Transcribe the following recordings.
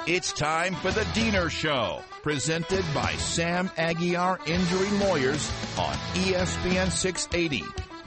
It's time for the Diener Show, presented by Sam Aguiar Injury Lawyers on ESPN 680,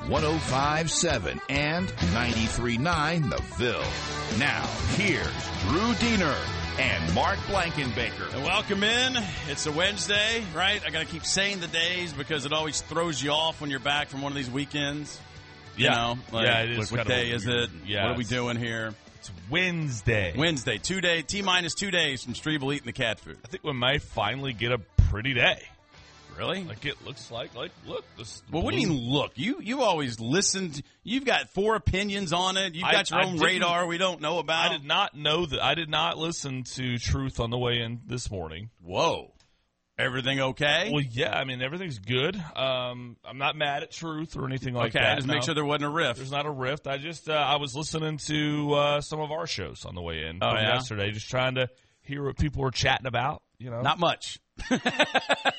105.7, and 93.9 The Ville. Now, here's Drew Diener and Mark Blankenbaker. And welcome in. It's a Wednesday, right? I got to keep saying the days because it always throws you off when you're back from one of these weekends. You know, like, yeah, it is. What day is it? Yeah, what are we doing here? It's Wednesday. Wednesday, T-minus 2 days from Strebel eating the cat food. I think we might finally get a pretty day. Really? Like it looks like look. This well, what do you mean look? You always listened. You've got 4 opinions on it. You've got your own radar we don't know about. I did not know that. I did not listen to Truth on the way in this morning. Whoa. Everything okay? Well, yeah. I mean, everything's good. I'm not mad at Truth or anything like that. Okay, just make sure there wasn't a rift. There's not a rift. I just I was listening to some of our shows on the way in from yesterday, just trying to hear what people were chatting about. You know, not much. I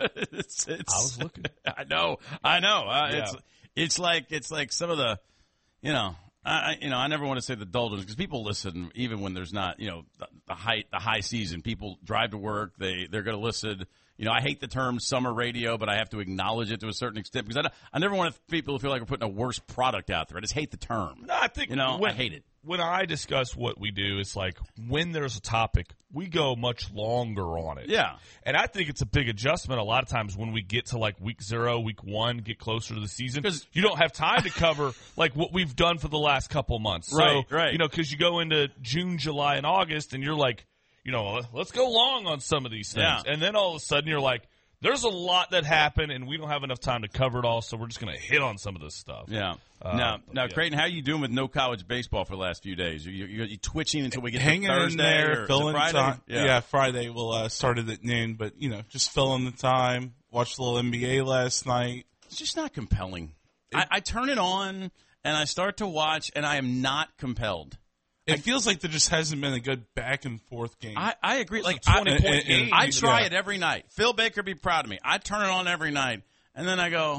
was looking. I know. Yeah. It's like some of the, I never want to say the doldrums because people listen even when there's not, the high season. People drive to work. They're going to listen. I hate the term summer radio, but I have to acknowledge it to a certain extent because I never want people to feel like we're putting a worse product out there. I just hate the term. No, I think I hate it. When I discuss what we do, it's like when there's a topic, we go much longer on it. Yeah. And I think it's a big adjustment a lot of times when we get to like week 0, week 1, get closer to the season. Because you don't have time to cover like what we've done for the last couple months. Right. Because you go into June, July, and August, and you're like, let's go long on some of these things. Yeah. And then all of a sudden you're like, there's a lot that happened, and we don't have enough time to cover it all, so we're just going to hit on some of this stuff. Yeah. Now, Creighton, how are you doing with no college baseball for the last few days? You twitching until we get hanging to Thursday in there, filling Friday? time. Yeah, Friday will started at noon, but just filling the time. Watched a little NBA last night. It's just not compelling. I turn it on and I start to watch, and I am not compelled. It feels like there just hasn't been a good back and forth game. I agree. Like 20-point game. I try it every night. Phil Baker be proud of me. I turn it on every night, and then I go,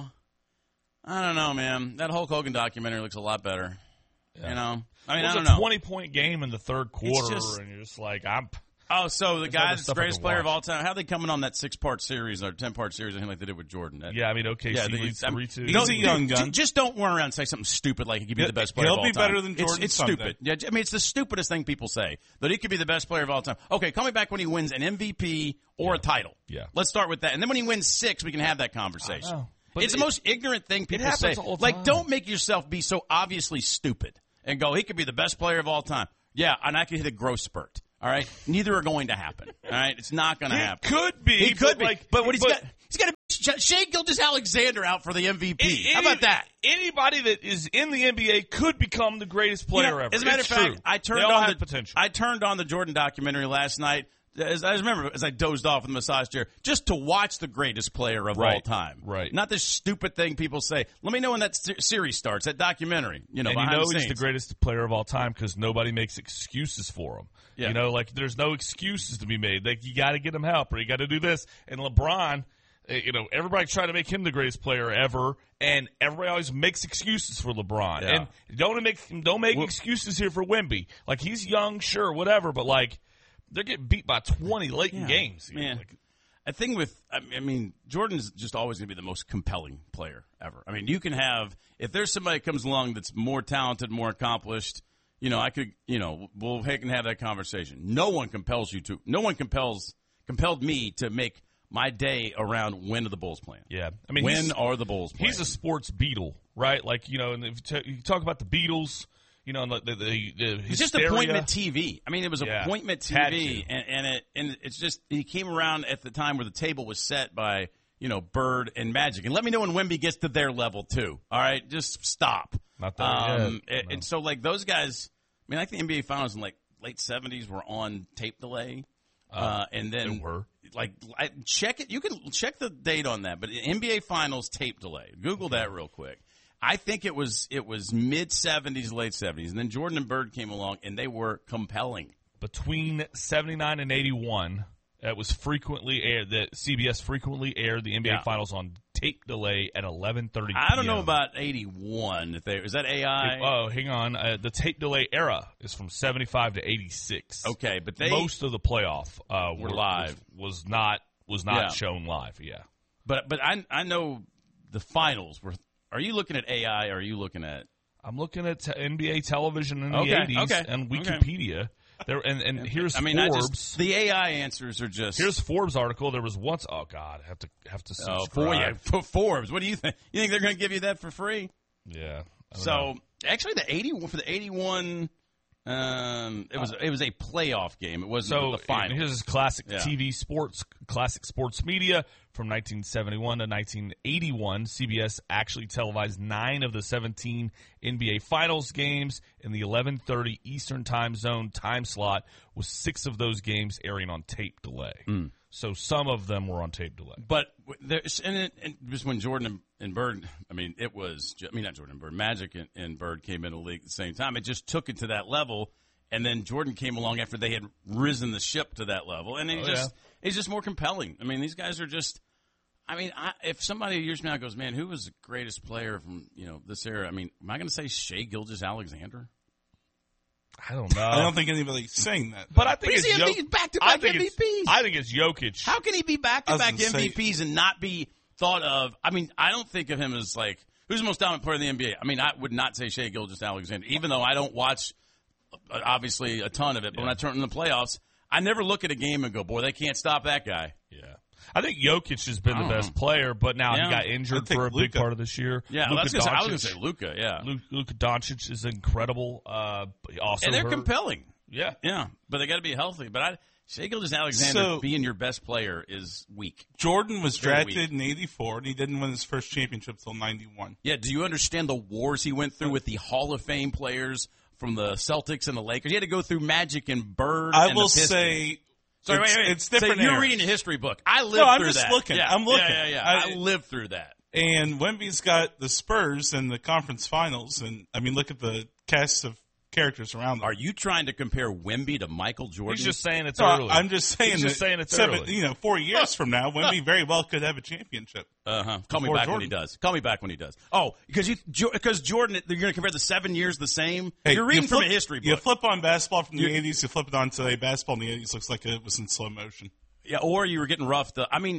I don't know, man. That Hulk Hogan documentary looks a lot better. Yeah. I don't know. It was a 20-point game in the third quarter, and you're just like, Oh, so the guy that's the greatest player of watch. all time, how are they coming on that 6-part series or 10-part series, I think like they did with Jordan? Yeah, I mean, OKC leads 3-2. He's a young gun. Just don't run around and say something stupid like he could be the best player of all time. He'll be better than Jordan It's someday. stupid. Yeah, I mean, it's the stupidest thing people say, that he could be the best player of all time. Okay, call me back when he wins an MVP or a title. Yeah. Let's start with that. And then when he wins 6, we can have that conversation. I know. But It's the most ignorant thing people say. all the Like, time. don't make yourself be so obviously stupid and go, he could be the best player of all time. Yeah, and I could hit a growth spurt. All right, neither are going to happen. All right, it's not going to happen. Could be. He could be. But what he's got to Shea Gilgeous-Alexander out for the MVP. How about that? Anybody that is in the NBA could become the greatest player ever. As a matter of fact, I turned on the Jordan documentary last night. As I dozed off in the massage chair, just to watch the greatest player of all time. Right. Not this stupid thing people say. Let me know when that series starts, that documentary. And he's the greatest player of all time because nobody makes excuses for him. Yeah. There's no excuses to be made. Like, you got to get him help or you got to do this. And LeBron, everybody trying to make him the greatest player ever, and everybody always makes excuses for LeBron. Yeah. And don't make excuses here for Wemby. Like, he's young, sure, whatever, but like, they're getting beat by 20 late in games. Man, I think Jordan's just always going to be the most compelling player ever. I mean, you can have, if there's somebody that comes along that's more talented, more accomplished, I could, we'll have that conversation. No one compelled me to make my day around when are the Bulls playing. Yeah. I mean, when are the Bulls playing? He's a sports Beatle, right? Like, and if you talk about the Beatles, the it's just appointment TV. I mean, it was appointment TV, and it's just he came around at the time where the table was set by Bird and Magic. And let me know when Wemby gets to their level too. All right, just stop. Not there yet. And so like those guys, I mean, I think the NBA Finals in like late 70s were on tape delay, and then they were. Like check it. You can check the date on that, but NBA Finals tape delay. Google that real quick. I think it was mid-70s, late 70s, and then Jordan and Bird came along, and they were compelling. Between 79 and 81, That was frequently aired. That CBS frequently aired the NBA Finals on tape delay at 11:30. I don't know about 81. Is that AI? Oh, hang on. The tape delay era is from 75 to 86. Okay, but most of the playoff were live. Was not shown live. Yeah, but I know the finals were. Are you looking at AI? Or are you looking at? I'm looking at NBA television in the 80s and Wikipedia. Okay. There and here's Forbes. The AI answers are just. Here's Forbes article. There was once. Oh God, I have to subscribe. For Forbes, what do you think? You think they're going to give you that for free? Yeah. So actually, the 81. It was a playoff game. It wasn't the final. Here's classic TV sports, classic sports media from 1971 to 1981. CBS actually televised 9 of the 17 NBA Finals games in the 11:30 Eastern Time Zone time slot, with 6 of those games airing on tape delay. So some of them were on tape delay. But just when Jordan and Bird, not Jordan and Bird, Magic and Bird came into the league at the same time. It just took it to that level, and then Jordan came along after they had risen the ship to that level, and it's just more compelling. These guys are just. If somebody years from now goes, man, who was the greatest player from this era? Am I going to say Shai Gilgeous-Alexander? I don't know. I don't think anybody's saying that. But I think it's back-to-back MVPs. I think it's Jokic. How can he be back-to-back MVPs and not be thought of? I don't think of him as like who's the most dominant player in the NBA. I would not say Shai Gilgeous-Alexander, even though I don't watch obviously a ton of it. But when I turn in the playoffs, I never look at a game and go, boy, they can't stop that guy. Yeah. I think Jokic has been the best player, but now he got injured for a big part of this year. Yeah, I was going to say Luka. Yeah, Luka Doncic is incredible. Also, and they're compelling. Yeah, but they got to be healthy. But Shai Gilgeous-Alexander being your best player is weak. Jordan was drafted in '84, and he didn't win his first championship until '91. Yeah, do you understand the wars he went through with the Hall of Fame players from the Celtics and the Lakers? He had to go through Magic and Bird. I will say. Sorry, wait. It's different. So you're reading a history book. I lived through that. No, I'm just looking. Yeah. I'm looking. Yeah. I lived through that. And Wemby's got the Spurs in the conference finals, and look at the cast of characters around them. Are you trying to compare Wemby to Michael Jordan? He's just saying it's early. I'm just saying it's early. 4 years from now, Wemby very well could have a championship. Call me back when he does. Call me back when he does. Oh, because Jordan, you're going to compare the 7 years the same? Hey, you're reading from a history book. You flip on basketball from the 80s, you flip it on today. Basketball in the 80s looks like it was in slow motion. Yeah, or you were getting roughed up. You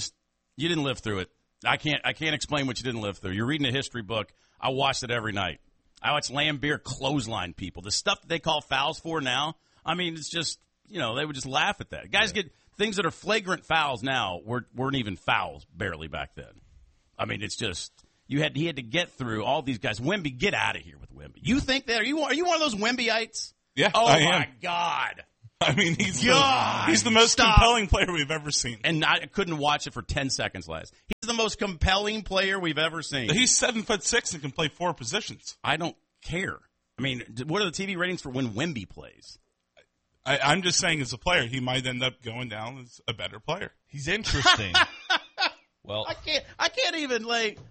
didn't live through it. I can't explain what you didn't live through. You're reading a history book. I watched it every night. I watch Lambeer clothesline people. The stuff that they call fouls for now, it's just, they would just laugh at that. Guys get things that are flagrant fouls now weren't even fouls barely back then. It's just, he had to get through all these guys. Wemby, get out of here with Wemby. You think that? Are you one of those Wembyites? Yeah, oh, I am. My God. He's the most compelling player we've ever seen. And I couldn't watch it for 10 seconds last. He's the most compelling player we've ever seen. He's 7'6" and can play 4 positions. I don't care. What are the TV ratings for when Wemby plays? I'm just saying, as a player, he might end up going down as a better player. He's interesting. Well, I can't even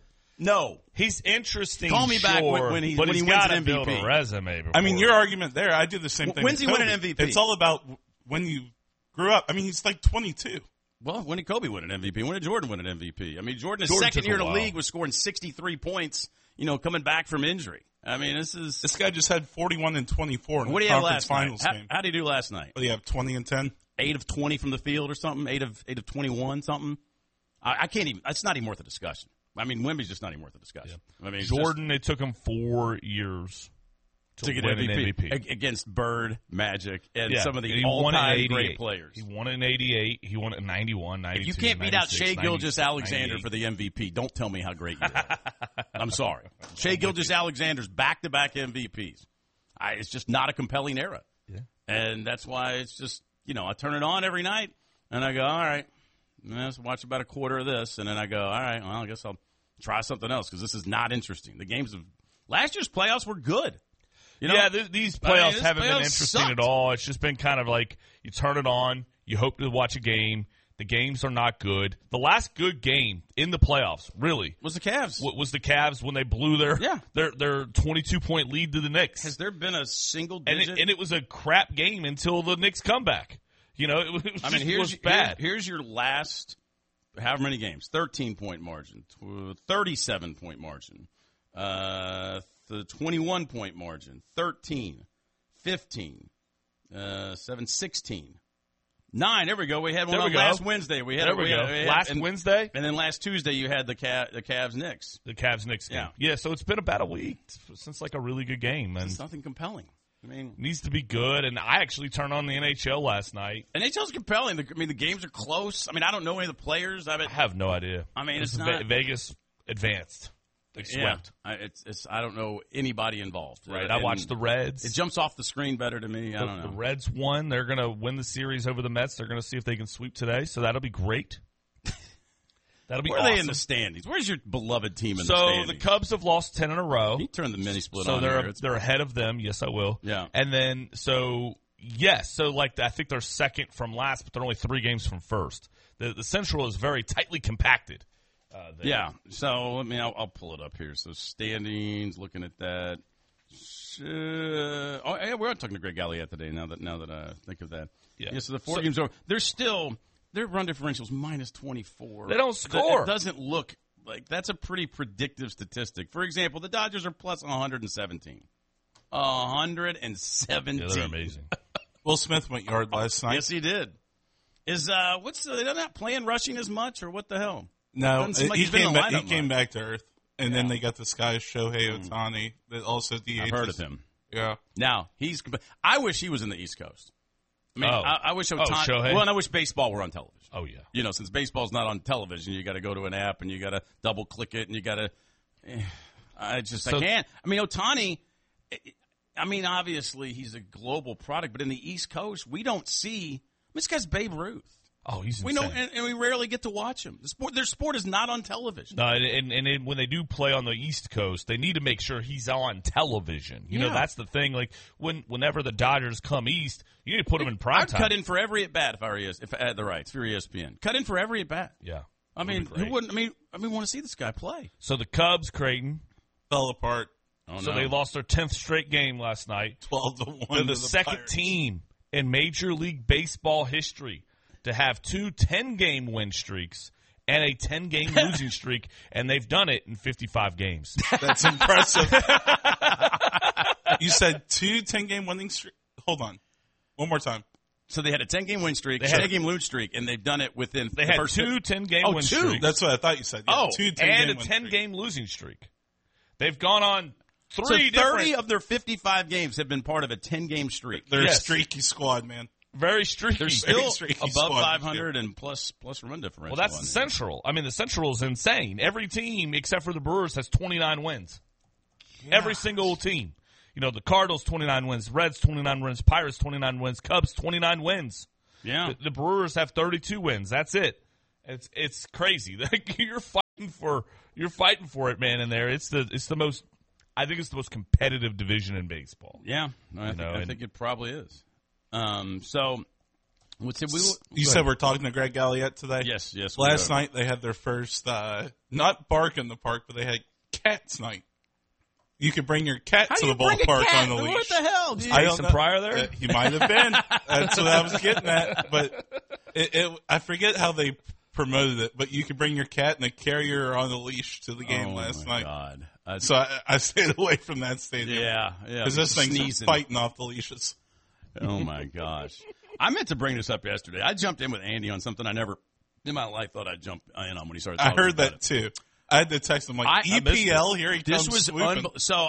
No, he's interesting. Call me back when he wins an MVP. Build a resume. Before. Your argument there, I do the same thing. When's he win an MVP? It's all about when you grew up. He's like 22. Well, when did Kobe win an MVP? When did Jordan win an MVP? Jordan, his second year in the league, was scoring 63 points. Coming back from injury. This guy just had 41 and 24 in the conference finals game. How did he do last night? What do you have? 20 and 10. 8 of 20 from the field or something. 8 of 21 something. I can't even. That's not even worth a discussion. Wemby's just not even worth a discussion. Yeah. Jordan, it took him 4 years to get an MVP against Bird, Magic, and some of the all-time great players. He won it in 88. He won it in 91, 92, If you can't beat out Shai Gilgeous-Alexander for the MVP, don't tell me how great you are. I'm sorry. Shai Gilgeous-Alexander's back-to-back MVPs. It's just not a compelling era. Yeah. And that's why it's just, I turn it on every night, and I go, all right, let's watch about a quarter of this, and then I go, all right, well, I guess I'll try something else because this is not interesting. The games of last year's playoffs were good. These playoffs haven't been interesting at all. It's just been kind of like you turn it on, you hope to watch a game. The games are not good. The last good game in the playoffs, really, was the Cavs. Was the Cavs when they blew their 22-point lead to the Knicks. Has there been a single digit? And it was a crap game until the Knicks comeback. You know, it was, I mean, was bad. Here's your last, however many games, 13-point margin, 37-point margin, the 21-point margin, 13, 15, 7, 16. 9. There we go. We had one on last Wednesday. Wednesday, and then last Tuesday you had the Cavs Knicks. The Cavs Knicks game. Yeah. So it's been about a week since like a really good game, and it's nothing compelling. I mean, needs to be good. And I actually turned on the NHL last night. NHL's compelling. The games are close. I mean, I don't know any of the players. I have no idea. I mean, it's not Vegas advanced. They swept. Yeah, I don't know anybody involved. Right. I watched the Reds. It jumps off the screen better to me. I don't know. The Reds won. They're going to win the series over the Mets. They're going to see if they can sweep today. So that'll be great. That'll be Where awesome. are they in the standings? Where's your beloved team in the standings? So the Cubs have lost 10 in a row. Can you turn the mini split so on they're ahead of them. Yes, I will. Yeah. And then I think they're second from last, but they're only 3 games from first. The Central is very tightly compacted. Yeah, so I'll pull it up here. So standings, looking at that. We're talking to Greg Galliette today. Now that I think of that, yeah. So the 4 games over. Their run differential's minus 24. They don't score. It doesn't look like that's a pretty predictive statistic. For example, the Dodgers are plus 117. 117. Yeah, they're amazing. Will Smith went yard last night. Yes, he did. They're not playing rushing as much, or what the hell? No, like he came back to earth, and then they got this guy Shohei Ohtani that also DHs. I've heard of him. Yeah. Now I wish he was in the East Coast. I mean, I wish Ohtani. Shohei? Well, and I wish baseball were on television. Oh yeah. Since baseball's not on television, you got to go to an app and you got to double click it and you got to. I can't. I mean, Ohtani. I mean, obviously he's a global product, but in the East Coast, we don't see. This guy's Babe Ruth. Oh, he's insane. We know, and we rarely get to watch him. Their sport is not on television. No, and when they do play on the East Coast, they need to make sure he's on television. You know, that's the thing. Like whenever the Dodgers come east, you need to put him in prime time. I'd cut in for every at bat if I had the rights for ESPN. Cut in for every at bat. Yeah, I mean, who wouldn't? I mean, want to see this guy play. So the Cubs, Creighton, fell apart. Oh, so they lost their 10th straight game last night. 12-1. They're the second Pirates. team in Major League Baseball history to have 2 10-game win streaks and a 10-game losing streak, and they've done it in 55 games. That's impressive. You said 2 10-game winning streaks? Hold on. One more time. So they had a 10-game win streak, 10-game lose streak, and they've done it within the first 2 10-game win two. streaks. That's what I thought you said. Yeah, 2 10-game and a win 10-game losing streak. They've gone on 3 so 30 different... of their 55 games have been part of a 10-game streak. They're a streaky squad, man. Very streaky. They're still streaky above squad, 500 and plus run differential. Well, that's the Central. I mean, the Central is insane. Every team except for the Brewers has 29 wins. Yeah. Every single team. You know, the Cardinals 29 wins, Reds 29 wins, Pirates 29 wins, Cubs 29 wins. Yeah. The Brewers have 32 wins. That's it. It's crazy. You're fighting for it, man. In there, it's the most. I think it's the most competitive division in baseball. Yeah, I think it probably is. So, you said we're talking to Greg Galliette today? Yes. Last night they had their first, not bark in the park, but they had cats night. You could bring your cat to the ballpark on the leash. What the hell? Jason Pryor there? He might have been. That's what I was getting at. But I forget how they promoted it, but you could bring your cat and a carrier on the leash to the game last night. God. So I stayed away from that stadium. Yeah. Because this thing's fighting off the leashes. Oh, my gosh. I meant to bring this up yesterday. I jumped in with Andy on something I never in my life thought I'd jump in on when he started talking I heard about that, too. I had to text him EPL, here he comes. This was so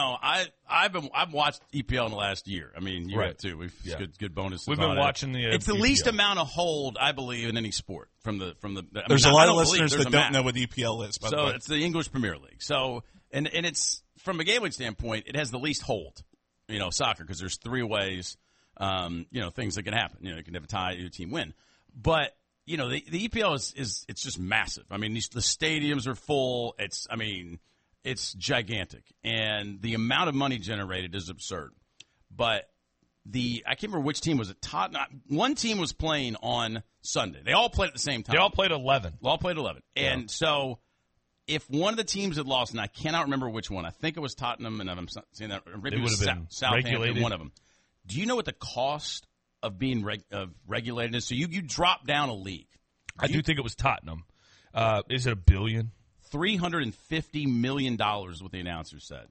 I've watched EPL in the last year. I mean, you have too. Good bonuses. We've been watching the. It's the EPL. least amount of hold I believe in any sport from the. There's a lot of listeners that don't know what EPL is. By the way, it's the English Premier League. So and it's from a gambling standpoint, it has the least hold. Soccer because there's 3 ways. Things that can happen. You can have a tie, your team win, but. The EPL is it's just massive. I mean, the stadiums are full. It's gigantic, and the amount of money generated is absurd. But I can't remember which team was it. One team was playing on Sunday. They all played at the same time. They all played 11. And so if one of the teams had lost, and I cannot remember which one. I think it was Tottenham, and I'm saying that maybe it would have been Southampton. One of them. Do you know what the cost of being regulated. So you drop down a league. I do think it was Tottenham. Is it $1 billion? $350 million, what the announcer said.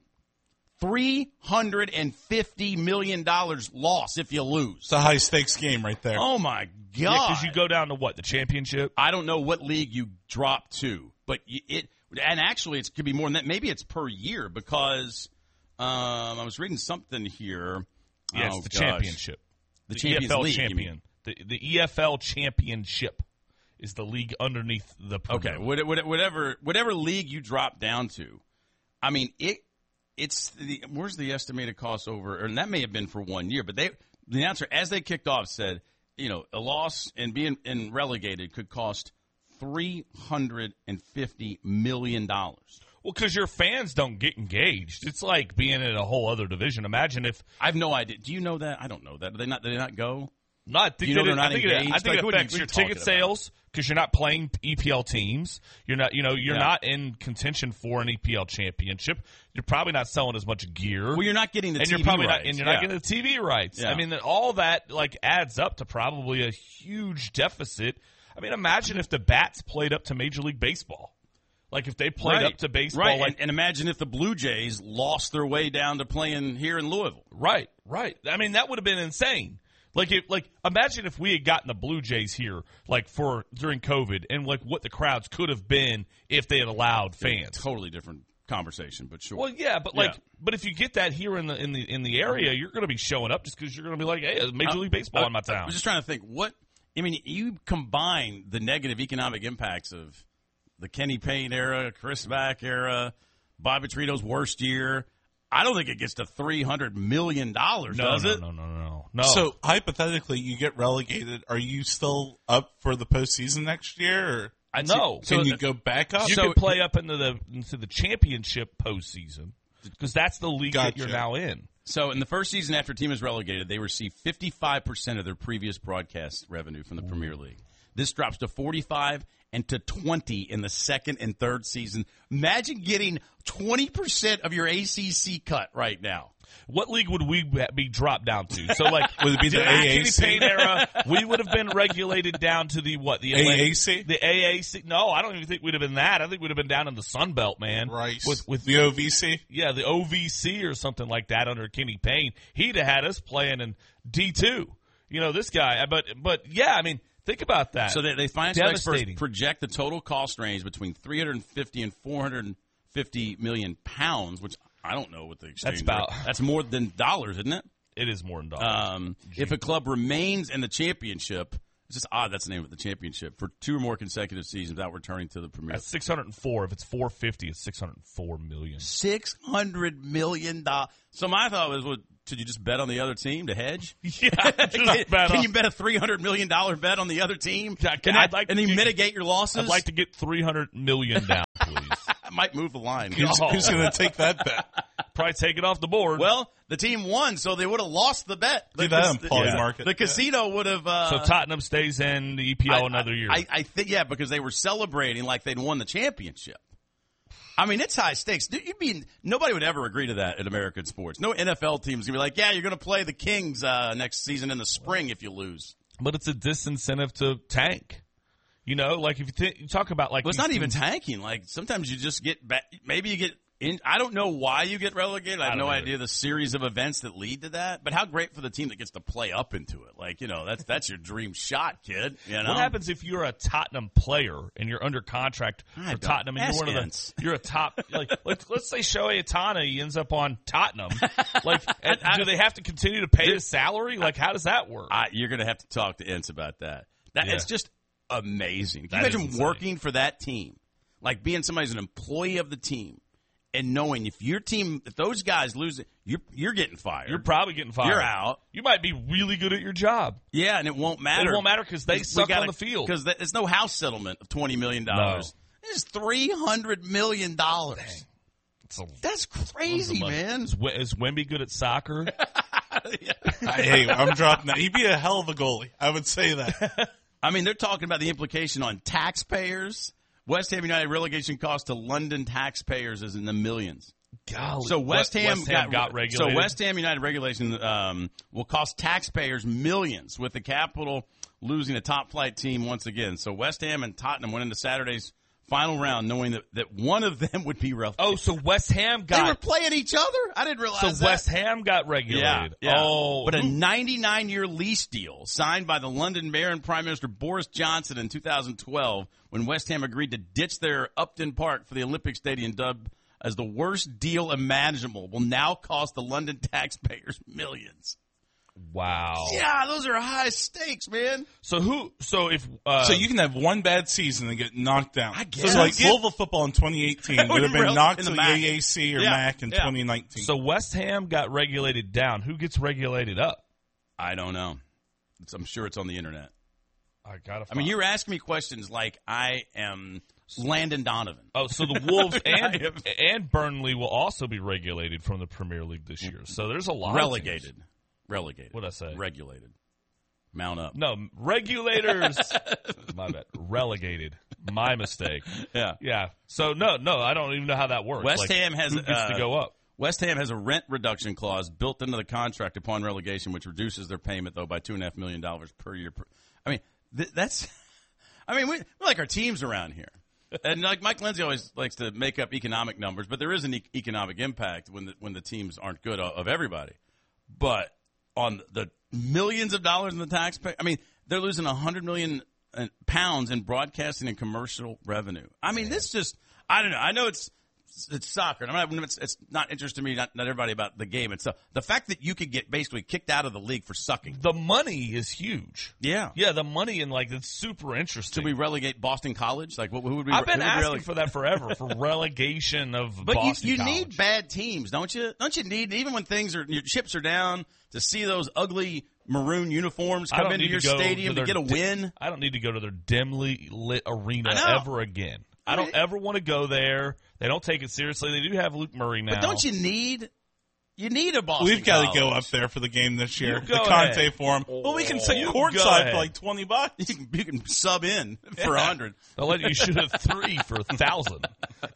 $350 million loss if you lose. It's a high-stakes game right there. Oh, my God. Yeah, because you go down to what, the championship? I don't know what league you drop to, but and actually it could be more than that. Maybe it's per year because I was reading something here. Yeah, it's the championship. The Champions EFL League, champion. The EFL championship is the league underneath the Premier. Okay, whatever league you drop down to, I mean it's where's the estimated cost over? And that may have been for 1 year, but the announcer as they kicked off said, a loss and being relegated could cost $350 million. Well, because your fans don't get engaged. It's like being in a whole other division. Imagine if I have no idea. Do you know that? I don't know that. Do they not go? No, I think they're not I think engaged? I think Like, it what are affects you your talking ticket about? sales because you're not playing EPL teams. You're not, you're not in contention for an EPL championship. You're probably not selling as much gear. Well, you're not getting the and TV you're probably rights. not, and you're not getting the TV rights. Yeah. I mean, all that adds up to probably a huge deficit. I mean, imagine if the Bats played up to Major League Baseball. Like if they played up to baseball, right? And imagine if the Blue Jays lost their way down to playing here in Louisville. Right. I mean, that would have been insane. Imagine if we had gotten the Blue Jays here, during COVID, and what the crowds could have been if they had allowed fans. Totally different conversation, but sure. Well, yeah, but but if you get that here in the area, you're going to be showing up just because you're going to be like, hey, Major League Baseball in my town. I was just trying to think you combine the negative economic impacts of the Kenny Payne era, Chris Mack era, Bobby Trito's worst year. I don't think it gets to $300 million, does it? No. So, hypothetically, you get relegated. Are you still up for the postseason next year? Or No. Can you go back up? You can play up into the championship postseason because that's the league that you're Gotcha. now in. So in the first season after a team is relegated, they receive 55% of their previous broadcast revenue from the Premier League. This drops to 45 and to 20 in the second and third season. Imagine getting 20% of your ACC cut right now. What league would we be dropped down to? So, would it be the Kenny AAC? Payne era, we would have been regulated down to the what? The AAC? The AAC? No, I don't even think we'd have been that. I think we'd have been down in the Sun Belt, man. Right. With the OVC? Yeah, the OVC or something like that under Kenny Payne. He'd have had us playing in D2. This guy. But yeah, I mean, think about that. So they financial experts Devastating. project the total cost range between 350 and 450 million pounds, which I don't know what the exchange about. rate. That's more than dollars, isn't it? It is more than dollars. If a club remains in the championship, it's just odd that's the name of the championship, for 2 or more consecutive seasons without returning to the Premier. That's 604. If it's 450, it's 604 million. $600 million. So my thought was, should you just bet on the other team to hedge? Yeah, Can you bet a $300 million bet on the other team? And then mitigate your losses? I'd like to get $300 million down, please. I might move the line. Who's going to take that bet? Probably take it off the board. Well, the team won, so they would have lost the bet. Do that on Polymarket. The casino would have. So Tottenham stays in the EPL another year. I think, because they were celebrating like they'd won the championship. I mean, it's high stakes. Nobody would ever agree to that in American sports. No NFL team's going to be like, yeah, you're going to play the Kings next season in the spring if you lose. But it's a disincentive to tank. If you talk about Well, it's not even tanking. Like, sometimes you just get back. Maybe you get in. I don't know why you get relegated. I have no idea the series of events that lead to that. But how great for the team that gets to play up into it. Like, that's your dream shot, kid. What happens if you're a Tottenham player and you're under contract for Tottenham and you're a top, let's say Shohei Ohtani ends up on Tottenham. Do they have to continue to pay his salary? How does that work? You're going to have to talk to Ince about that. It's just amazing. Can you That is imagine insane. working for that team? Like being somebody's an employee of the team and knowing if those guys lose it, you're getting fired. You're probably getting fired. You're out. You might be really good at your job. Yeah, and it won't matter. It won't matter because they suck on the field. Because there's no house settlement of $20 million. No. It's $300 million. That's crazy, man. Is Wemby good at soccer? Hey, I'm dropping that. He'd be a hell of a goalie. I would say that. I mean, they're talking about the implication on taxpayers. West Ham United relegation cost to London taxpayers is in the millions. Golly. So West Ham got regulated. So West Ham United regulation will cost taxpayers millions, with the capital losing a top-flight team once again. So West Ham and Tottenham went into Saturday's final round knowing that one of them would be relegated. Oh, so West Ham got... They were playing each other? I didn't realize that. So West Ham got regulated. Yeah. Oh. But a 99-year lease deal signed by the London Mayor and Prime Minister Boris Johnson in 2012 when West Ham agreed to ditch their Upton Park for the Olympic Stadium, dubbed as the worst deal imaginable, will now cost the London taxpayers millions. Wow. Yeah, those are high stakes, man. So if so you can have one bad season and get knocked out. I guess. So like Louisville football in 2018 would have been knocked in to the the MAC. AAC or Yeah, MAC in yeah. 2019. so West Ham got regulated down, who gets regulated up? I don't know. I'm sure it's on the internet. I gotta. I mean, you're asking me questions like I am Landon Donovan. Oh, so the Wolves and Burnley will also be regulated from the Premier League this year. So there's a lot. Of Relegated. What'd I say? Regulated. Mount up. No, regulators. My bad. Relegated. My mistake. Yeah. So no, I don't even know how that works. West Ham has who gets to go up. West Ham has a rent reduction clause built into the contract upon relegation, which reduces their payment though by $2.5 million per year. I mean, that's. I mean, we like our teams around here, and like Mike Lindsay always likes to make up economic numbers, but there is an economic impact when the teams aren't good of everybody, but. On the millions of dollars in the taxpayer, I mean, they're losing £100 million in broadcasting and commercial revenue. I mean, this just, I don't know. I know it's soccer. And it's not interesting to me, not everybody about the game. It's the fact that you could get basically kicked out of the league for sucking. The money is huge. Yeah. Yeah, the money and it's super interesting. Should we relegate Boston College? Like, who would we? I've been asking for that forever, for relegation of Boston you College. need bad teams, don't you? Don't you need, even when your chips are down, to see those ugly maroon uniforms come into your stadium to get a win? I don't need to go to their dimly lit arena ever again. I don't ever want to go there. They don't take it seriously. They do have Luke Murray now. But don't you need a Boston We've got to College. go up there for the game this year. You The go Conte ahead. Forum. Well, we can sit You go courtside ahead. for like $20. You can sub in for 100. They'll let you shoot a 3 for 1,000.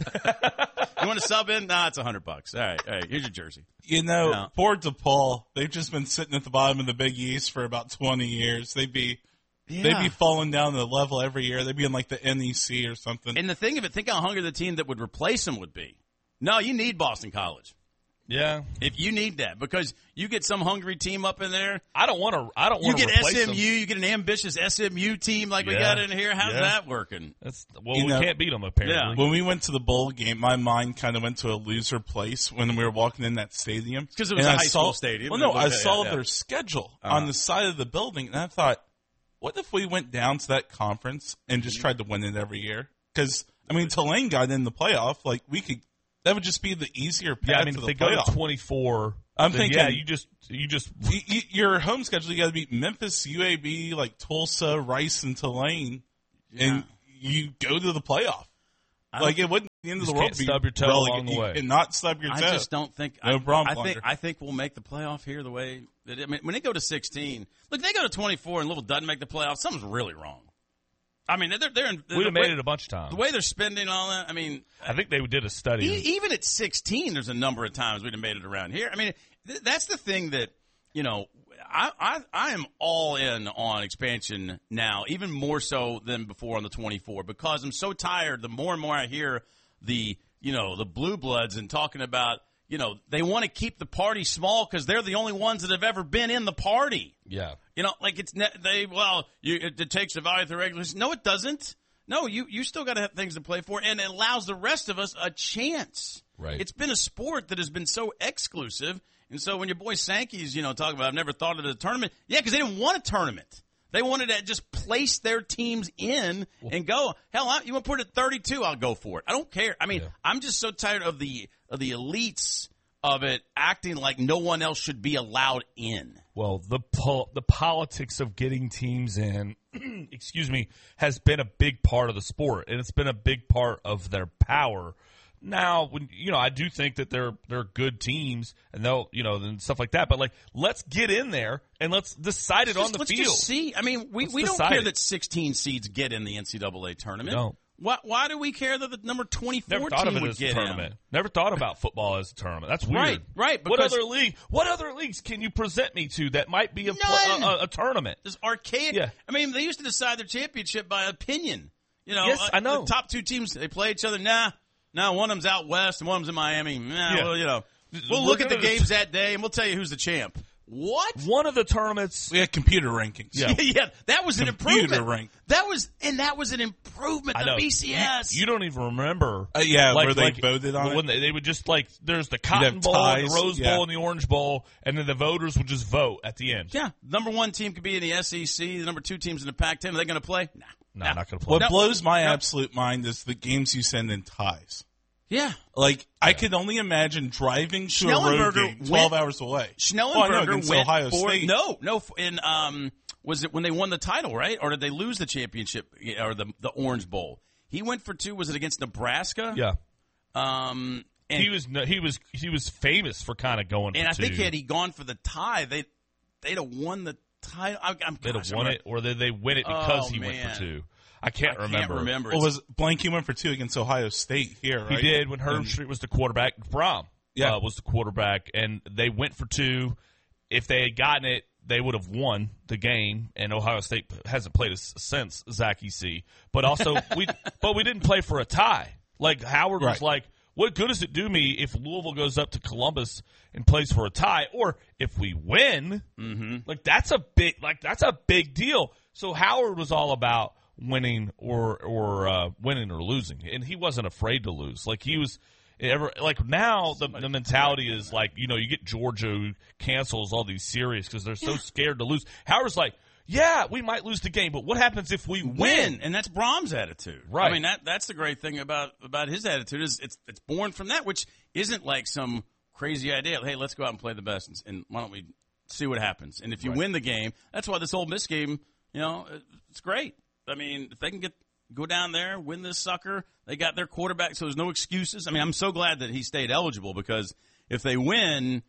You want to sub in? Nah, it's $100. All right. Here's your jersey. You know, Yeah. poor DePaul. They've just been sitting at the bottom of the Big East for about 20 years. They'd be falling down the level every year. They'd be in like the NEC or something. And the thing of it, think how hungry the team that would replace them would be. No, you need Boston College. Yeah. If you need that, because you get some hungry team up in there. I don't want to. You get replace SMU. them. You get an ambitious SMU team like we Yeah. got in here. How's Yeah. that working? We can't beat them apparently. When we went to the bowl game, my mind kind of went to a loser place when we were walking in that stadium. Because it was a high school stadium. Well, no, I Yeah, saw yeah. their schedule on the side of the building, and I thought, what if we went down to that conference and just tried to win it every year? Because, I mean, Tulane got in the playoff. Like, we could – that would just be the easier path Yeah, I mean, to if the they go playoff. to 24, I'm then, thinking- yeah, you just Your home schedule, you got to beat Memphis, UAB, like Tulsa, Rice, and Tulane, and you go to the playoff. Like, it wouldn't be the end of the Just world. can't stub your toe along the way. And not stub your toe. I just don't think. No problem, I think we'll make the playoff here the way that. I mean, when they go to 16, look, they go to 24 and Louisville doesn't make the playoff. Something's really wrong. I mean, they're in. we'd have made it a bunch of times. The way they're spending all that. I mean, I think they did a study. even at 16, there's a number of times we'd have made it around here. I mean, that's the thing that, I am all in on expansion now, even more so than before on the 24, because I'm so tired. The more and more I hear the blue bloods and talking about, they want to keep the party small because they're the only ones that have ever been in the party. Yeah. Like it takes the value of the regulation. No, it doesn't. No, you still got to have things to play for, and it allows the rest of us a chance. Right. It's been a sport that has been so exclusive, and so when your boy Sankey's, talking about, I've never thought of a tournament. Yeah, because they didn't want a tournament. They wanted to just place their teams in and go. Hell, you want to put it at 32? I'll go for it. I don't care. I mean, I'm just so tired of the elites of it acting like no one else should be allowed in. Well, the politics of getting teams in, excuse me, has been a big part of the sport, and it's been a big part of their power. Now, when I do think that they're good teams, and they'll and stuff like that. But let's get in there and let's decide it on the let's field. Just see. I mean, we don't care that 16 seeds get in the NCAA tournament. No. Why do we care that the number 24 Never thought of team it would as a get tournament. him? Never thought about football as a tournament. That's weird. Right. What because other leagues can you present me to that might be a tournament? This archaic. Yeah. I mean, they used to decide their championship by opinion. You know, Yes, I know. The top two teams, they play each other. Nah, one of them's out west and one of them's in Miami. Nah, Yeah. well, you know, we'll We're look at the gonna games that day and we'll tell you who's the champ. What? One of the tournaments. We had computer rankings. Yeah. Yeah, that was an Computer improvement. rank. That was an improvement. I The know. BCS. You don't even remember. where they voted on when it. they would just there's the Cotton have Bowl, and the ties, Rose Bowl, and the Orange Bowl, and then the voters would just vote at the end. Yeah, number one team could be in the SEC. The number two team's in the Pac-10. Are they going to play? Nah. No, not going to play. What blows my absolute mind is the games you send in ties. Yeah. Like, I could only imagine driving to a road Schnellenberger game 12 hours away. Schnellenberger against went Ohio for State. no. In was it when they won the title, right? Or did they lose the championship or the Orange Bowl? He went for two. Was it against Nebraska? Yeah. And He was famous for kind of going. and for I think two. had he gone for the tie, they'd have won the title. They'd have won it, or did they win it because Oh, he went man. for two? I can't remember. Well, was Blank, he went for two against Ohio State here, He right? did when Herb Street was the quarterback. Brom was the quarterback, and they went for two. If they had gotten it, they would have won the game. And Ohio State hasn't played us since, Zach EC. But also, we didn't play for a tie. Like Howard was like, what good does it do me if Louisville goes up to Columbus and plays for a tie, or if we win? Like that's a big deal. So Howard was all about winning or winning or losing, and he wasn't afraid to lose. Like he was. Now the mentality is like, you get Georgia who cancels all these series because they're so scared to lose. Howard's like, yeah, we might lose the game, but what happens if we win? And that's Brom's attitude. Right. I mean, that's the great thing about his attitude is it's born from that, which isn't like some crazy idea. Hey, let's go out and play the best, and why don't we see what happens? And if you win the game, that's why this Ole Miss game, it's great. I mean, if they can go down there, win this sucker. They got their quarterback, so there's no excuses. I mean, I'm so glad that he stayed eligible because if they win,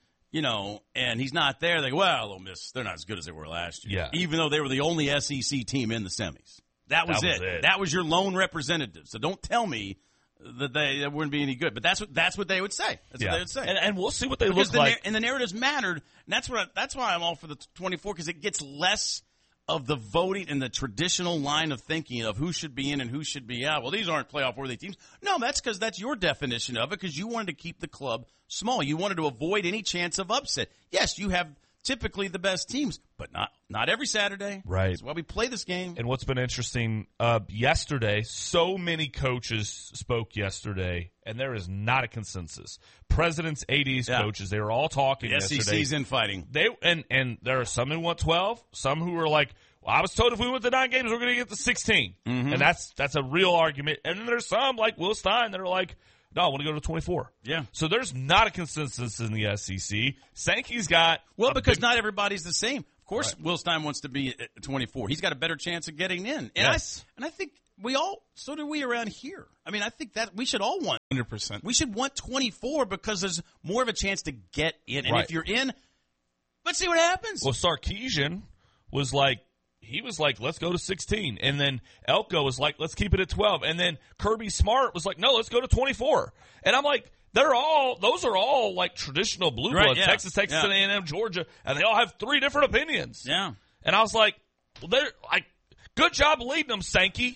and he's not there, they go, well, Ole Miss, they're not as good as they were last year. Yeah. Even though they were the only SEC team in the semis. That was it. That was your lone representative. So don't tell me that they wouldn't be any good. But that's what they would say. That's what they would say. And we'll see what they because look like. And the narratives mattered. And that's why I'm all for the 24 because it gets less of the voting and the traditional line of thinking of who should be in and who should be out. Well, these aren't playoff-worthy teams. No, that's because that's your definition of it because you wanted to keep the club small. You wanted to avoid any chance of upset. Yes, you have typically the best teams, but not every Saturday. Right. That's why we play this game. And what's been interesting, yesterday, so many coaches spoke yesterday, and there is not a consensus. Presidents, ADs, coaches, they were all talking yesterday. SEC's infighting. And there are some who want 12, some who were like, well, I was told if we went to 9 games, we're going to get to 16. And that's a real argument. And then there's some, like Will Stein, that are like, no, I want to go to 24. Yeah. So there's not a consensus in the SEC. Sankey's got... because not everybody's the same. Of course, Will Stein wants to be at 24. He's got a better chance of getting in. And Yes. I think so do we around here. I mean, I think that we should all want 100%. We should want 24 because there's more of a chance to get in. And if you're in, let's see what happens. Well, Sarkisian was like, let's go to 16. And then Elko was like, let's keep it at 12. And then Kirby Smart was like, no, let's go to 24. And I'm like, those are all like traditional blue bloods, Texas and A&M, Georgia, and they all have 3 different opinions. Yeah. And I was like, they're like, good job leading them, Sankey.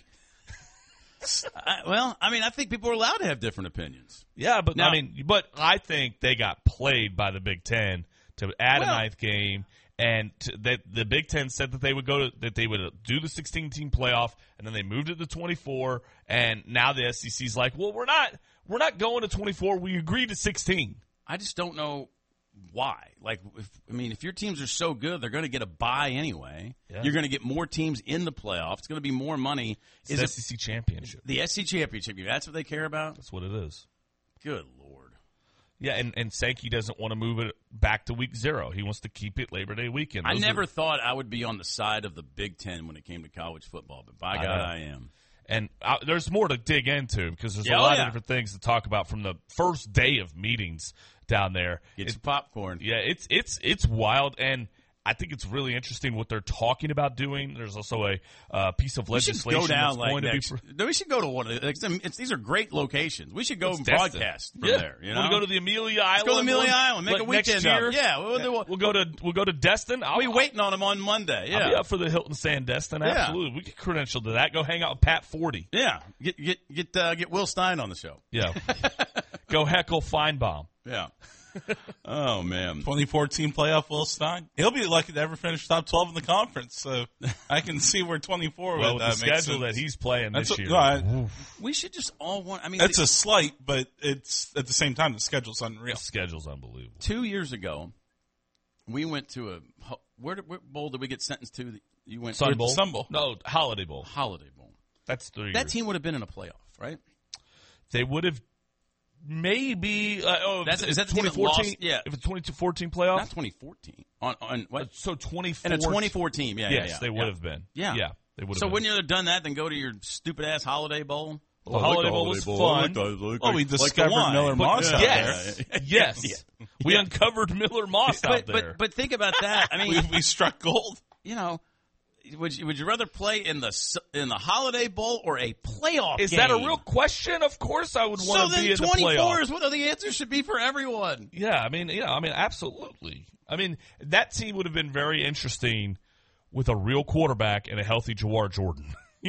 I think people are allowed to have different opinions. Yeah, but I think they got played by the Big Ten to add a 9th game. And that the Big Ten said that they would do the 16-team playoff, and then they moved it to 24. And now the SEC's like, well, we're not going to 24. We agreed to 16. I just don't know why. Like, if your teams are so good, they're going to get a bye anyway. Yeah. You're going to get more teams in the playoff. It's going to be more money. It's the SEC championship. The SEC championship. That's what they care about. That's what it is. Good Lord. Yeah, and Sankey doesn't want to move it back to week 0. He wants to keep it Labor Day weekend. I never thought I would be on the side of the Big Ten when it came to college football, but by God, I am. And there's more to dig into because there's a lot of different things to talk about from the first day of meetings down there. Get some popcorn. Yeah, it's wild. And I think it's really interesting what they're talking about doing. There's also a piece of legislation we should go down that's going next, to be. we should go to one of the, these are great locations. We should go and broadcast from there. You know, we'll go to the Amelia Island. Let's go to Amelia Island. Make a weekend next year. up. Yeah, We'll go to Destin. I'll be waiting on them on Monday. Yeah, I'll be up for the Hilton Sand Destin. Absolutely, we get credentialed to that. Go hang out with Pat 40. Yeah, get Will Stein on the show. Yeah, go heckle Feinbaum. Yeah. Oh, man. 2014 playoff Will Stein. He'll be lucky to ever finish top 12 in the conference, so I can see where 24 well, with the that makes schedule sense. that he's playing this year. We should just all want – I mean, That's a slight, but it's at the same time, the schedule's unreal. The schedule's unbelievable. 2 years ago, we went to a – where bowl did we get sentenced to? You went Sun Bowl? Sun Bowl. No, Holiday Bowl. Holiday Bowl. That's 3 years. That team would have been in a playoff, right? They would have maybe is that the team that 2014? lost? Yeah. If it's 2014 playoff? Not 2014. On what? So 2014. In a 2014, yeah. Yes, yeah, they would have been. Yeah. Yeah, they would have So been. wouldn't you have done that than go to your stupid-ass Holiday Bowl? The Holiday Bowl was fun. We discovered Miller Moss out Yes. there. Yes. We uncovered Miller Moss out there. But think about that. I mean, We struck gold. you know, would you rather play in the Holiday Bowl or a playoff Is game? that a real question? Of course I would want to be in the playoff. So then 24 is what the answer should be for everyone. Yeah, I mean, absolutely. I mean, that team would have been very interesting with a real quarterback and a healthy Jawar Jordan.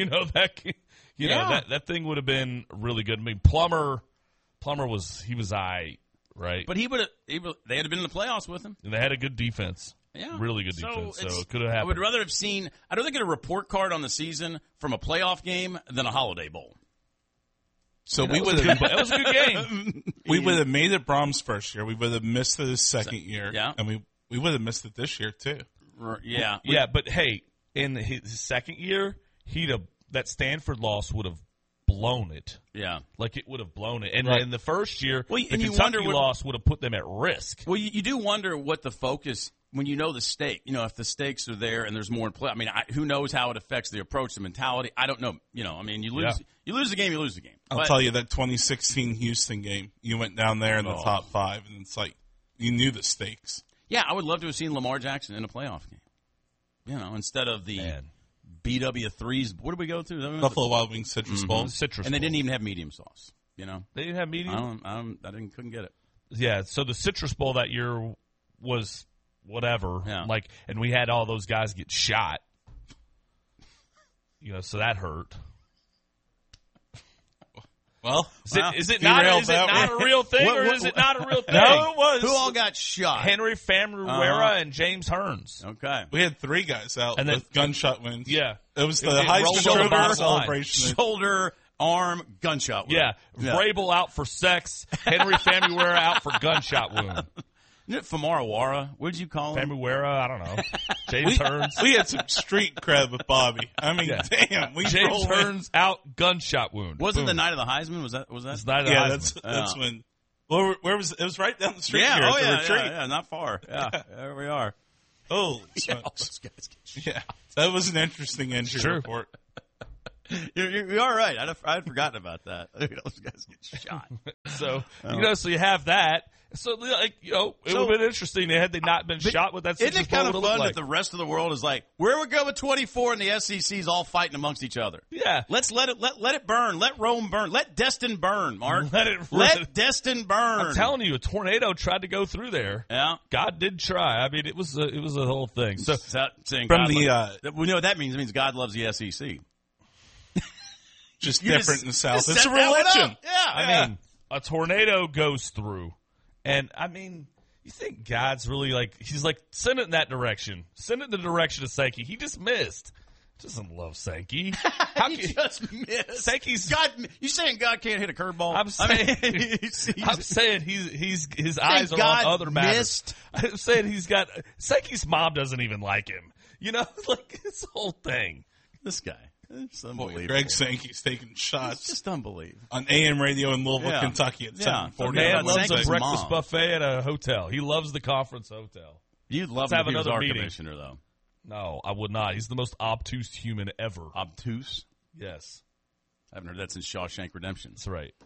That thing would have been really good. I mean, Plummer was right? But they had been in the playoffs with him. And they had a good defense. Yeah. Really good defense. So it could have happened. I would rather have seen – I don't think get a report card on the season from a playoff game than a Holiday Bowl. So we would have. That was a good game. We would have made it Brahms' first year. We would have missed it his second year. Yeah. And we would have missed it this year, too. Yeah. Yeah, but hey, in his second year, that Stanford loss would have blown it. Yeah. Like it would have blown it. And Right. in the first year, Well, the and you Kentucky wonder loss would have put them at risk. Well, you do wonder what the focus when you know the stake. You know, if the stakes are there and there's more in play. I mean, who knows how it affects the approach, the mentality? I don't know. You know, I mean, you lose the game, you lose the game. I'll tell you, that 2016 Houston game, you went down there in the top five, and it's like you knew the stakes. Yeah, I would love to have seen Lamar Jackson in a playoff game. You know, instead of the BW3s. What did we go to? Buffalo Wild Wings Citrus Bowl. Citrus and they Bowl. didn't even have medium sauce. You know, They didn't have medium? couldn't get it. Yeah, so the Citrus Bowl that year was whatever. Yeah. And we had all those guys get shot. So that hurt. Well, Is it not a real thing, or is it not a real thing? No, it was. Who all got shot? Henry Famuyiwa and James Hearns. Okay. We had three guys out And then- with gunshot wounds. Yeah. It was the It Heisman rolled on the Trophy bottom line. celebration. Shoulder, arm, gunshot wound. Yeah. Vrabel out for sex. Henry Famuyiwa out for gunshot wound. Isn't it Famara? What did you call him? Famuyiwa, I don't know. James Hearns. We had some street cred with Bobby. I mean, damn. We James rolled in. Hearns out, gunshot wound. Was it Boom. the night of the Heisman? Was that? It's not a Yeah, Heisman. that's when. Where was it? Was right down the street Yeah. here Oh at the yeah, retreat. yeah. Not far. Yeah. There we are. Oh, Yeah, all those guys get shot. yeah. That was an interesting injury Sure. report. You're all right. I'd forgotten about that. Those guys get shot. So, so you have that. So, it would have been interesting had they not been shot with that. Isn't it kind of Citrus Bowl fun would that have the rest of the world is like, where we go with 24 and the SEC's all fighting amongst each other? Yeah. Let's let it burn. Let Rome burn. Let Destin burn, Mark. Let Destin burn. I'm telling you, a tornado tried to go through there. Yeah. God did try. I mean, it was a whole thing. So, Saying From God the, loves- we know what that means. It means God loves the SEC. Just You different just- in the South. just It's a set that one religion. up. Yeah. I mean, a tornado goes through. And, I mean, you think God's really he's like, send it in that direction. Send it in the direction of Sankey. He just missed. Doesn't love Sankey. How He can just missed. Sankey's God, you saying God can't hit a curveball? I'm saying, I'm saying his eyes are God on other matters. missed? I'm saying Sankey's mom doesn't even like him. This whole thing. This guy. It's Boy, unbelievable. Greg Sankey's taking It's shots just unbelievable. on AM radio in Louisville, Yeah. Kentucky at Yeah. 7:40. Yeah, Man loves a Sankey's breakfast mom. buffet at a hotel. He loves the conference hotel. You'd love Let's have him if he was another our meeting. commissioner, though. No, I would not. He's the most obtuse human ever. Obtuse. Yes, I haven't heard that since Shawshank Redemption. that's right.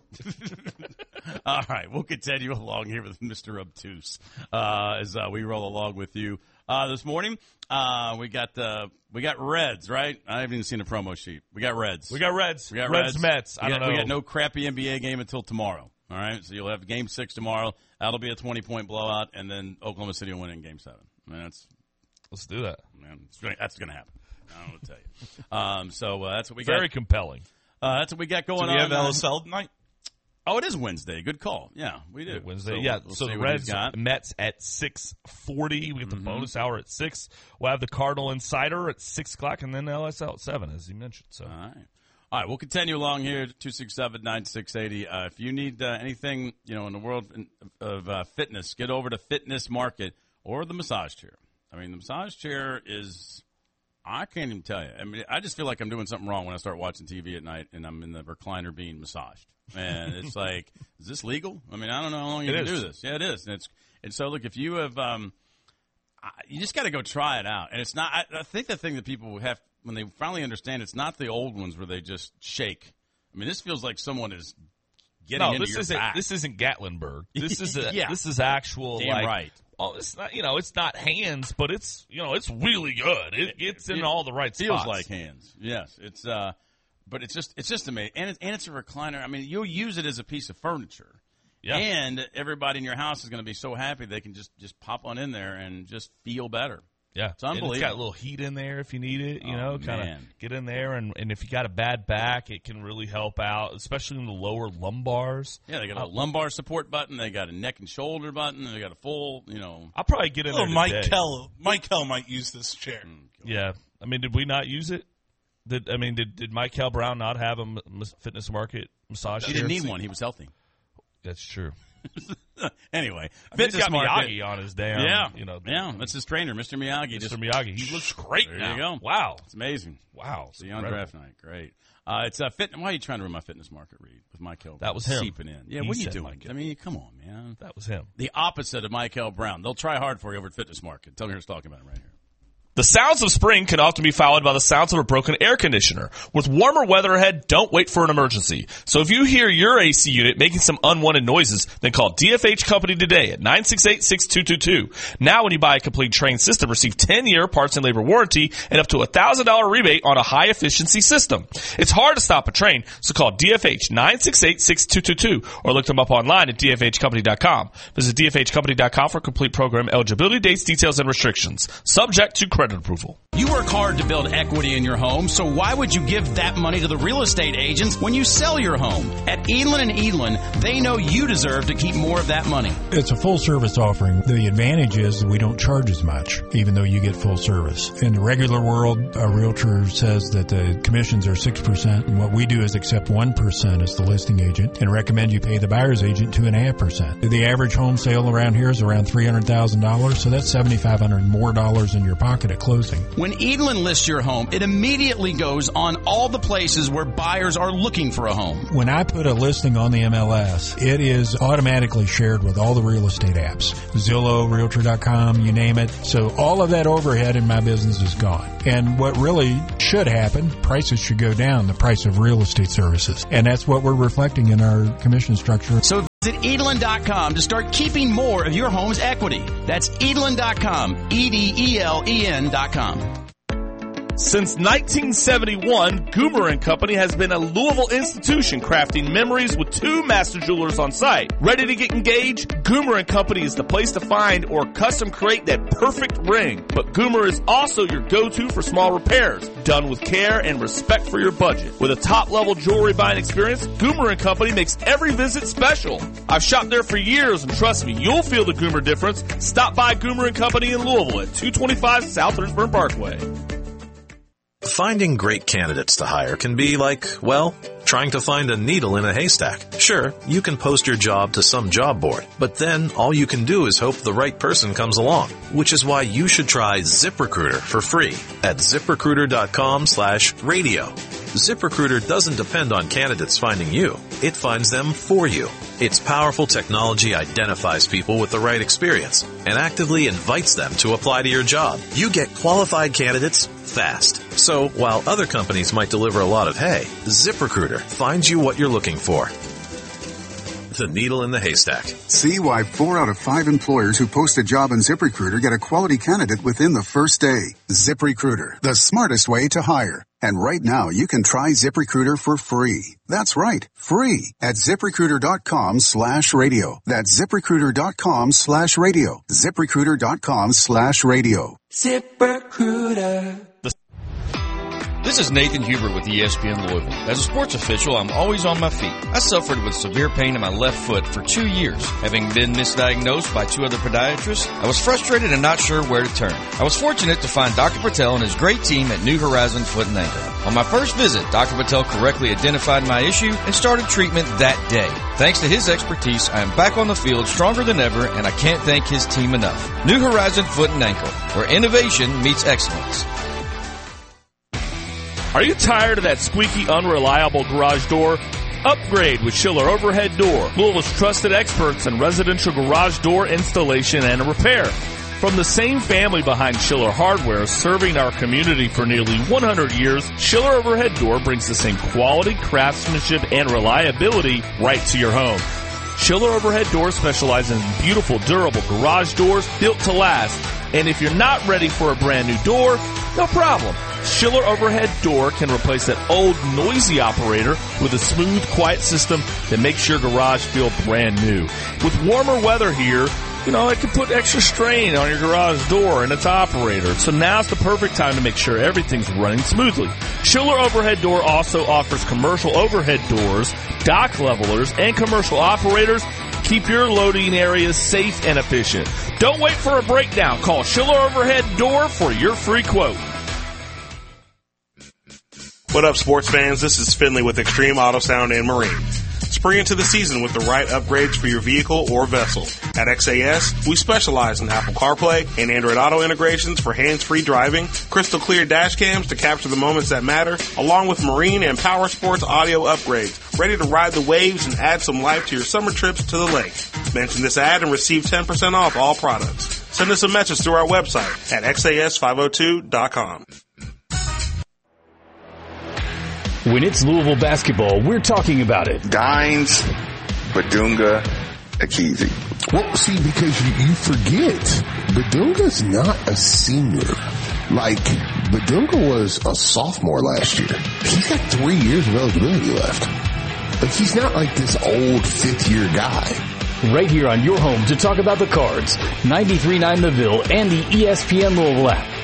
All right, we'll continue along here with Mr. Obtuse as we roll along with you. This morning, we got Reds, right? I haven't even seen a promo sheet. We got Reds. Reds, Mets. I don't know. We got no crappy NBA game until tomorrow. All right, so you'll have Game 6 tomorrow. That'll be a 20-point blowout, and then Oklahoma City will win in Game 7. Man, let's do that. Man, that's going to happen. I don't know what to tell you. So that's what we got. Very compelling. That's what we got going on. Do we have LSL tonight? Oh, it is Wednesday. Good call. Yeah, we do. Wednesday. So the Reds, Mets at 6:40. We get the bonus hour at 6. We'll have the Cardinal Insider at 6 o'clock, and then LSL at 7, as you mentioned. So. All right, we'll continue along here, 267-9680. If you need anything, in the world of fitness, get over to Fitness Market or the massage chair. I mean, the massage chair is, I can't even tell you. I mean, I just feel like I'm doing something wrong when I start watching TV at night and I'm in the recliner being massaged. And it's like, is this legal? I mean, I don't know how long you can do this. Yeah, it is. And so, look, if you have, you just got to go try it out. And it's not, I think the thing that people have, when they finally understand, it's not the old ones where they just shake. I mean, this feels like someone is getting into your back. This isn't Gatlinburg. This is this is actual. Damn right. Oh, it's not. It's not hands, but it's it's really good. It's in all the right spots. Feels like hands. Yes, it's. But it's just amazing, and it's a recliner. I mean, you'll use it as a piece of furniture. Yeah. And everybody in your house is going to be so happy they can just pop on in there and just feel better. Yeah, it's unbelievable. And it's got a little heat in there if you need it. Kind of get in there, and if you got a bad back, it can really help out, especially in the lower lumbars. Yeah, they got a lumbar support button. They got a neck and shoulder button. And they got a full, I'll probably get in there today. Mike Kell might use this chair. Yeah, I mean, did we not use it? Did Mike Kell Brown not have a Fitness Market massage chair? He didn't need one. He was healthy. That's true. Anyway, Fitness got Miyagi on his damn. Yeah, that's his trainer, Mr. Miyagi. Mr. Miyagi, he looks great there now. There you go. Wow, it's amazing. Wow, see you on draft night. Great. It's Why are you trying to ruin my Fitness Market read with Michael? That was him seeping in. Yeah, what are you doing? I mean, come on, man. That was him. The opposite of Michael Brown. They'll try hard for you over at Fitness Market. Tell me who's talking about it right here. The sounds of spring can often be followed by the sounds of a broken air conditioner. With warmer weather ahead, don't wait for an emergency. So if you hear your AC unit making some unwanted noises, then call DFH Company today at 968-6222. Now when you buy a complete Train system, receive 10-year parts and labor warranty and up to $1,000 rebate on a high-efficiency system. It's hard to stop a Train, so call DFH 968-6222 or look them up online at dfhcompany.com. Visit dfhcompany.com for complete program eligibility, dates, details, and restrictions. Subject to credit approval. You work hard to build equity in your home, so why would you give that money to the real estate agents when you sell your home? At Edlin & Edlin, they know you deserve to keep more of that money. It's a full-service offering. The advantage is that we don't charge as much, even though you get full service. In the regular world, a realtor says that the commissions are 6%, and what we do is accept 1% as the listing agent and recommend you pay the buyer's agent 2.5%. The average home sale around here is around $300,000, so that's $7,500 more dollars in your pocket at closing. When Edlin lists your home, it immediately goes on all the places where buyers are looking for a home. When I put a listing on the MLS, it is automatically shared with all the real estate apps. Zillow, Realtor.com, you name it. So all of that overhead in my business is gone. And what really should happen, prices should go down, the price of real estate services. And that's what we're reflecting in our commission structure. So visit Edlin.com to start keeping more of your home's equity. That's Edlin.com, EDELEN.com. Since 1971, Goomer & Company has been a Louisville institution crafting memories with 2 master jewelers on site. Ready to get engaged? Goomer & Company is the place to find or custom create that perfect ring. But Goomer is also your go-to for small repairs, done with care and respect for your budget. With a top-level jewelry buying experience, Goomer & Company makes every visit special. I've shopped there for years, and trust me, you'll feel the Goomer difference. Stop by Goomer & Company in Louisville at 225 South Lynchburg Parkway. Finding great candidates to hire can be like, well, trying to find a needle in a haystack. Sure, you can post your job to some job board, but then all you can do is hope the right person comes along, which is why you should try ZipRecruiter for free at ZipRecruiter.com/radio. ZipRecruiter doesn't depend on candidates finding you. It finds them for you. Its powerful technology identifies people with the right experience and actively invites them to apply to your job. You get qualified candidates fast. So while other companies might deliver a lot of hay, ZipRecruiter finds you what you're looking for. the needle in the haystack. See why 4 out of 5 employers who post a job on ZipRecruiter get a quality candidate within the first day. ZipRecruiter, the smartest way to hire. And right now, you can try ZipRecruiter for free. That's right, free at ZipRecruiter.com/radio. That's ZipRecruiter.com/radio. ZipRecruiter.com/radio. ZipRecruiter. This is Nathan Hubert with ESPN Louisville. As a sports official, I'm always on my feet. I suffered with severe pain in my left foot for 2 years. Having been misdiagnosed by 2 other podiatrists, I was frustrated and not sure where to turn. I was fortunate to find Dr. Patel and his great team at New Horizon Foot and Ankle. On my first visit, Dr. Patel correctly identified my issue and started treatment that day. Thanks to his expertise, I am back on the field stronger than ever, and I can't thank his team enough. New Horizon Foot and Ankle, where innovation meets excellence. Are you tired of that squeaky, unreliable garage door? Upgrade with Schiller Overhead Door, Louisville's trusted experts in residential garage door installation and repair. From the same family behind Schiller Hardware, serving our community for nearly 100 years, Schiller Overhead Door brings the same quality, craftsmanship, and reliability right to your home. Schiller Overhead Door specializes in beautiful, durable garage doors built to last. And if you're not ready for a brand new door, no problem. Schiller Overhead Door can replace that old, noisy operator with a smooth, quiet system that makes your garage feel brand new. With warmer weather here, it can put extra strain on your garage door and its operator. So now's the perfect time to make sure everything's running smoothly. Schiller Overhead Door also offers commercial overhead doors, dock levelers, and commercial operators. Keep your loading areas safe and efficient. Don't wait for a breakdown. Call Schiller Overhead Door for your free quote. What up, sports fans? This is Finley with Extreme Auto Sound and Marine. Spring into the season with the right upgrades for your vehicle or vessel. At XAS, we specialize in Apple CarPlay and Android Auto integrations for hands-free driving, crystal clear dash cams to capture the moments that matter, along with marine and power sports audio upgrades, ready to ride the waves and add some life to your summer trips to the lake. Mention this ad and receive 10% off all products. Send us a message through our website at xas502.com. When it's Louisville basketball, we're talking about it. Dines, Badunga, Akizi. Well, see, because you forget, Badunga's not a senior. Like, Badunga was a sophomore last year. He's got 3 years of eligibility left. Like, he's not like this old fifth-year guy. Right here on your home to talk about the Cards, 93.9 The Ville and the ESPN Louisville app.